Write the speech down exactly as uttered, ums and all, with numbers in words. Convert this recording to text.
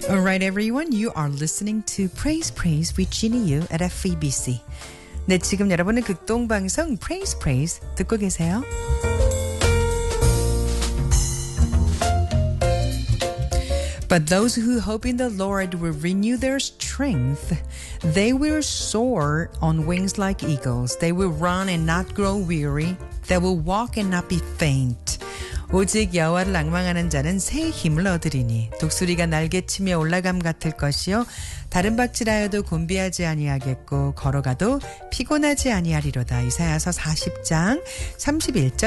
All right, everyone, you are listening to Praise Praise with Ginny Yu at F E B C. 네, 지금 여러분은 극동방송 Praise Praise 듣고 계세요. But those who hope in the Lord will renew their strength. They will soar on wings like eagles. They will run and not grow weary. They will walk and not be faint. 오직 여호와를 낭망하는 자는 새 힘을 얻으리니 독수리가 날개치며 올라감 같을 것이요 다른 박질하여도 곤비하지 아니하겠고 걸어가도 피곤하지 아니하리로다. 이사야서 사십 장 삼십일 절